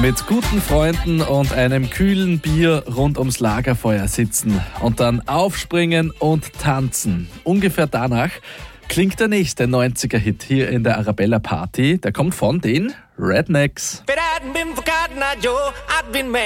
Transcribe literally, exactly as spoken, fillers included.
Mit guten Freunden und einem kühlen Bier rund ums Lagerfeuer sitzen und dann aufspringen und tanzen. Ungefähr danach klingt der nächste neunziger-Hit hier in der Arabella Party. Der kommt von den Rednecks.